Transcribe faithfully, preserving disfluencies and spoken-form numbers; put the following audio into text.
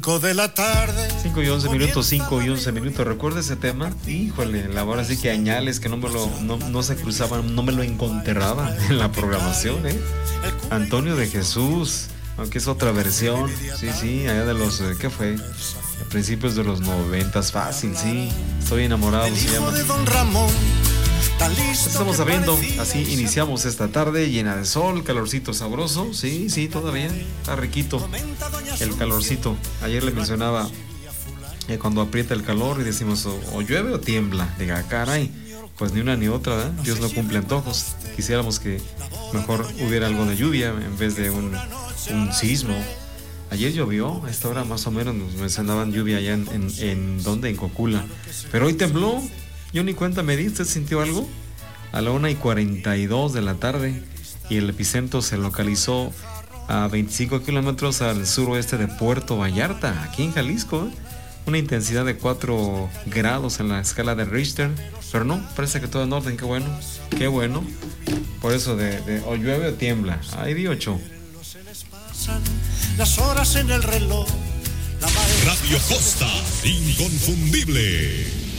De la tarde. cinco y once minutos, cinco y once minutos. ¿Recuerda ese tema? Híjole, la verdad sí que añales que no me lo, no, no se cruzaban, no me lo encontraba en la programación, ¿eh? Antonio de Jesús, aunque es otra versión. Sí, sí, allá de los, ¿qué fue? A principios de los noventas, fácil, sí. Estoy enamorado, se llama. Estamos abriendo, así iniciamos esta tarde llena de sol, calorcito sabroso, sí, sí, todavía está riquito el calorcito. Ayer le mencionaba que cuando aprieta el calor y decimos o, o llueve o tiembla, diga, caray, pues ni una ni otra, ¿eh? Dios no cumple antojos. Quisiéramos que mejor hubiera algo de lluvia en vez de un, un sismo. Ayer llovió, a esta hora más o menos nos mencionaban lluvia allá en, en, en ¿dónde? En Cocula, pero hoy tembló. Yo ni cuenta me di. ¿Usted sintió algo? A la una y cuarenta y dos de la tarde, y el epicentro se localizó a veinticinco kilómetros al suroeste de Puerto Vallarta, aquí en Jalisco, ¿eh? Una intensidad de cuatro grados en la escala de Richter, pero no, parece que todo en orden. Qué bueno, qué bueno. Por eso de, de o llueve o tiembla. Ay, Diocho. Las horas en el reloj. Radio Costa, inconfundible.